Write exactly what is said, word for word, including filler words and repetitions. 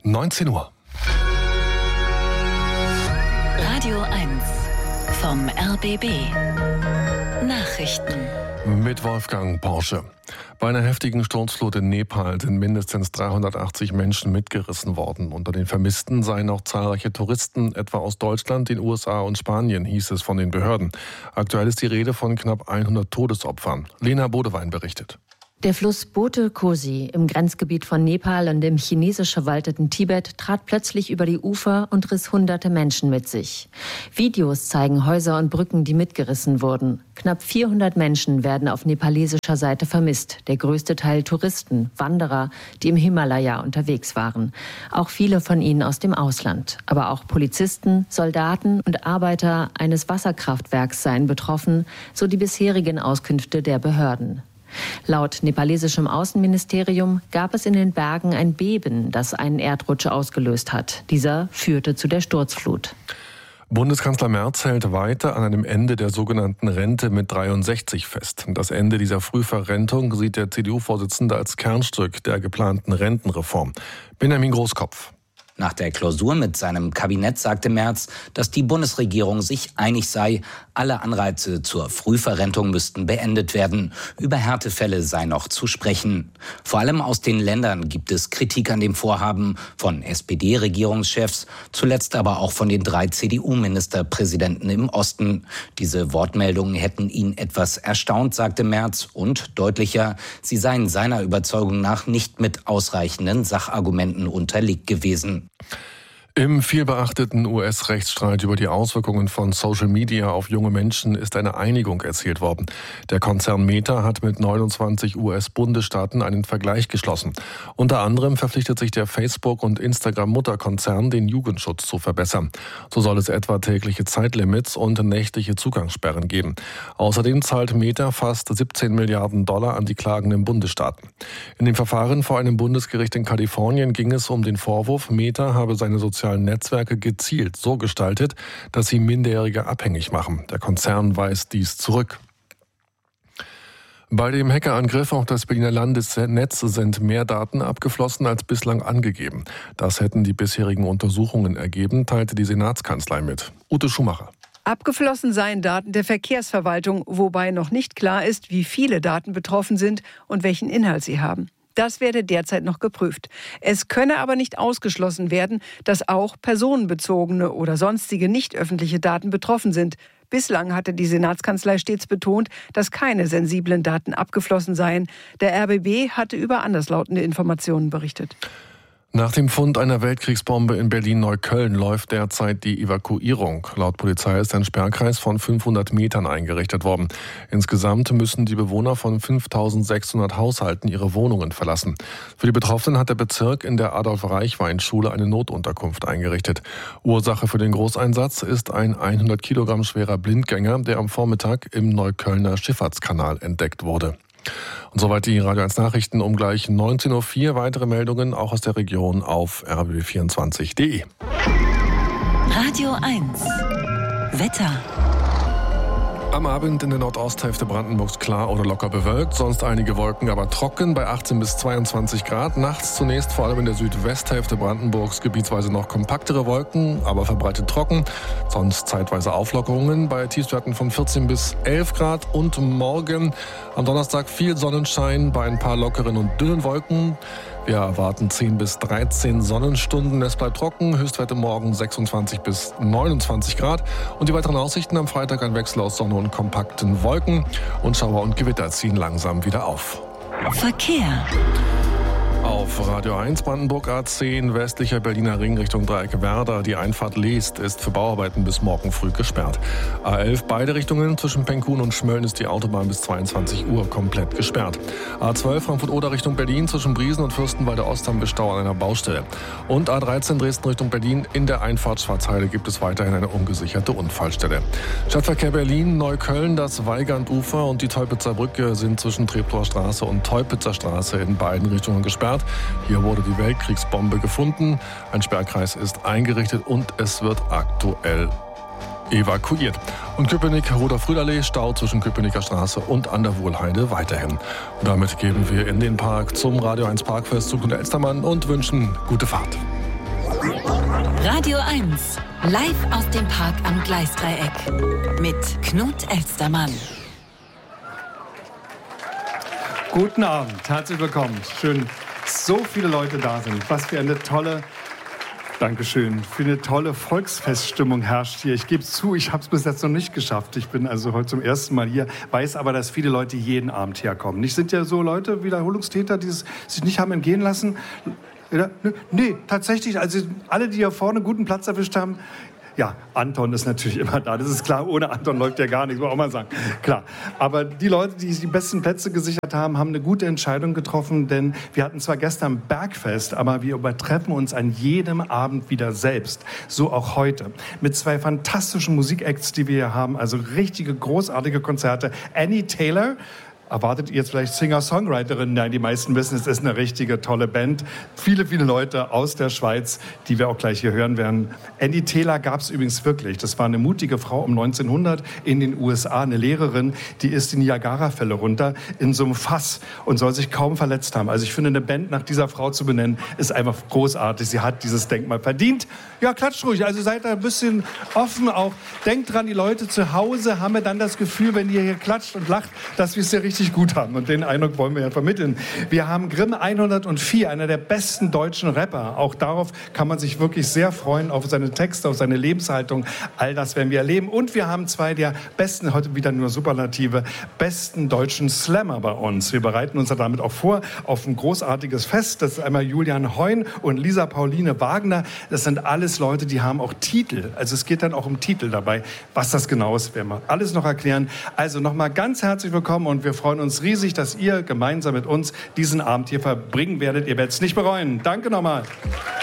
neunzehn Uhr. Radio eins vom R B B. Nachrichten. Mit Wolfgang Porsche. Bei einer heftigen Sturzflut in Nepal sind mindestens dreihundertachtzig Menschen mitgerissen worden. Unter den Vermissten seien auch zahlreiche Touristen, etwa aus Deutschland, den U S A und Spanien, hieß es von den Behörden. Aktuell ist die Rede von knapp hundert Todesopfern. Lena Bodewein berichtet. Der Fluss Bote Kosi im Grenzgebiet von Nepal und dem chinesisch verwalteten Tibet trat plötzlich über die Ufer und riss hunderte Menschen mit sich. Videos zeigen Häuser und Brücken, die mitgerissen wurden. Knapp vierhundert Menschen werden auf nepalesischer Seite vermisst. Der größte Teil Touristen, Wanderer, die im Himalaya unterwegs waren. Auch viele von ihnen aus dem Ausland. Aber auch Polizisten, Soldaten und Arbeiter eines Wasserkraftwerks seien betroffen, so die bisherigen Auskünfte der Behörden. Laut nepalesischem Außenministerium gab es in den Bergen ein Beben, das einen Erdrutsch ausgelöst hat. Dieser führte zu der Sturzflut. Bundeskanzler Merz hält weiter an einem Ende der sogenannten Rente mit dreiundsechzig fest. Das Ende dieser Frühverrentung sieht der C D U-Vorsitzende als Kernstück der geplanten Rentenreform. Benjamin Großkopf. Nach der Klausur mit seinem Kabinett sagte Merz, dass die Bundesregierung sich einig sei, alle Anreize zur Frühverrentung müssten beendet werden. Über Härtefälle sei noch zu sprechen. Vor allem aus den Ländern gibt es Kritik an dem Vorhaben von S P D-Regierungschefs, zuletzt aber auch von den drei C D U-Ministerpräsidenten im Osten. Diese Wortmeldungen hätten ihn etwas erstaunt, sagte Merz, und deutlicher, sie seien seiner Überzeugung nach nicht mit ausreichenden Sachargumenten unterlegt gewesen. Im vielbeachteten U S-Rechtsstreit über die Auswirkungen von Social Media auf junge Menschen ist eine Einigung erzielt worden. Der Konzern Meta hat mit neunundzwanzig U S-Bundesstaaten einen Vergleich geschlossen. Unter anderem verpflichtet sich der Facebook- und Instagram-Mutterkonzern, den Jugendschutz zu verbessern. So soll es etwa tägliche Zeitlimits und nächtliche Zugangssperren geben. Außerdem zahlt Meta fast siebzehn Milliarden Dollar an die klagenden Bundesstaaten. In dem Verfahren vor einem Bundesgericht in Kalifornien ging es um den Vorwurf, Meta habe seine sozialen Netzwerke gezielt so gestaltet, dass sie Minderjährige abhängig machen. Der Konzern weist dies zurück. Bei dem Hackerangriff auf das Berliner Landesnetz sind mehr Daten abgeflossen als bislang angegeben. Das hätten die bisherigen Untersuchungen ergeben, teilte die Senatskanzlei mit. Ute Schumacher. Abgeflossen seien Daten der Verkehrsverwaltung, wobei noch nicht klar ist, wie viele Daten betroffen sind und welchen Inhalt sie haben. Das werde derzeit noch geprüft. Es könne aber nicht ausgeschlossen werden, dass auch personenbezogene oder sonstige nicht öffentliche Daten betroffen sind. Bislang hatte die Senatskanzlei stets betont, dass keine sensiblen Daten abgeflossen seien. Der R B B hatte über anderslautende Informationen berichtet. Nach dem Fund einer Weltkriegsbombe in Berlin-Neukölln läuft derzeit die Evakuierung. Laut Polizei ist ein Sperrkreis von fünfhundert Metern eingerichtet worden. Insgesamt müssen die Bewohner von fünftausendsechshundert Haushalten ihre Wohnungen verlassen. Für die Betroffenen hat der Bezirk in der Adolf-Reichwein-Schule eine Notunterkunft eingerichtet. Ursache für den Großeinsatz ist ein hundert Kilogramm schwerer Blindgänger, der am Vormittag im Neuköllner Schifffahrtskanal entdeckt wurde. Und soweit die Radio eins Nachrichten um gleich neunzehn Uhr vier. Weitere Meldungen auch aus der Region auf r b b vierundzwanzig punkt d e. Radio eins Wetter. Am Abend in der Nordosthälfte Brandenburgs klar oder locker bewölkt, sonst einige Wolken, aber trocken bei achtzehn bis zweiundzwanzig Grad. Nachts zunächst vor allem in der Südwesthälfte Brandenburgs gebietsweise noch kompaktere Wolken, aber verbreitet trocken. Sonst zeitweise Auflockerungen bei Tiefstwerten von vierzehn bis elf Grad. Und morgen am Donnerstag viel Sonnenschein bei ein paar lockeren und dünnen Wolken. Wir erwarten zehn bis dreizehn Sonnenstunden. Es bleibt trocken. Höchstwerte morgen sechsundzwanzig bis neunundzwanzig Grad. Und die weiteren Aussichten am Freitag ein Wechsel aus Sonne und kompakten Wolken. Und Schauer und Gewitter ziehen langsam wieder auf. Verkehr. Auf Radio eins Brandenburg A zehn, westlicher Berliner Ring Richtung Dreieck Werder. Die Einfahrt Leest ist für Bauarbeiten bis morgen früh gesperrt. A elf beide Richtungen zwischen Penkhuhn und Schmölln ist die Autobahn bis zweiundzwanzig Uhr komplett gesperrt. A zwölf Frankfurt-Oder Richtung Berlin zwischen Briesen und Fürstenwalde Ost haben wir Stau an einer Baustelle. Und A dreizehn Dresden Richtung Berlin in der Einfahrt Schwarzheide gibt es weiterhin eine ungesicherte Unfallstelle. Stadtverkehr Berlin, Neukölln, das Weigandufer und die Teupitzer Brücke sind zwischen Treptower Straße und Teupitzer Straße in beiden Richtungen gesperrt. Hier wurde die Weltkriegsbombe gefunden. Ein Sperrkreis ist eingerichtet und es wird aktuell evakuiert. Und Köpenick, Roter-Frühlallee, Stau zwischen Köpenicker Straße und an der Wohlheide weiterhin. Und damit gehen wir in den Park zum Radio eins Parkfest zu Gunter Elstermann und wünschen gute Fahrt. Radio eins, live aus dem Park am Gleisdreieck mit Knut Elstermann. Guten Abend, herzlich willkommen. Schön, dass so viele Leute da sind. Was für eine tolle, Dankeschön, für eine tolle Volksfeststimmung herrscht hier. Ich gebe zu, ich habe es bis jetzt noch nicht geschafft. Ich bin also heute zum ersten Mal hier, weiß aber, dass viele Leute jeden Abend herkommen. Nicht sind ja so Leute, Wiederholungstäter, die es sich nicht haben entgehen lassen. Nee, tatsächlich, also alle, die hier vorne einen guten Platz erwischt haben, ja, Anton ist natürlich immer da, das ist klar, ohne Anton läuft ja gar nichts, muss man auch mal sagen, klar. Aber die Leute, die die besten Plätze gesichert haben, haben eine gute Entscheidung getroffen, denn wir hatten zwar gestern Bergfest, aber wir übertreffen uns an jedem Abend wieder selbst, so auch heute. Mit zwei fantastischen Musikacts, die wir hier haben, also richtige, großartige Konzerte. Annie Taylor, erwartet ihr jetzt vielleicht Singer-Songwriterin? Nein, die meisten wissen, es ist eine richtige tolle Band. Viele, viele Leute aus der Schweiz, die wir auch gleich hier hören werden. Annie Taylor gab es übrigens wirklich. Das war eine mutige Frau um neunzehnhundert in den U S A, eine Lehrerin, die ist die Niagara-Fälle runter in so einem Fass und soll sich kaum verletzt haben. Also ich finde, eine Band nach dieser Frau zu benennen, ist einfach großartig. Sie hat dieses Denkmal verdient. Ja, klatscht ruhig. Also seid da ein bisschen offen auch. Denkt dran, die Leute zu Hause haben wir dann das Gefühl, wenn ihr hier klatscht und lacht, dass wir es ja richtig gut haben. Und den Eindruck wollen wir ja vermitteln. Wir haben Grimm hundertvier, einer der besten deutschen Rapper. Auch darauf kann man sich wirklich sehr freuen, auf seine Texte, auf seine Lebenshaltung. All das werden wir erleben. Und wir haben zwei der besten, heute wieder nur Superlative, besten deutschen Slammer bei uns. Wir bereiten uns damit auch vor auf ein großartiges Fest. Das ist einmal Julian Heun und Lisa Pauline Wagner. Das sind alles Leute, die haben auch Titel. Also es geht dann auch um Titel dabei. Was das genau ist, werden wir alles noch erklären. Also nochmal ganz herzlich willkommen und wir freuen uns riesig, dass ihr gemeinsam mit uns diesen Abend hier verbringen werdet. Ihr werdet es nicht bereuen. Danke nochmal.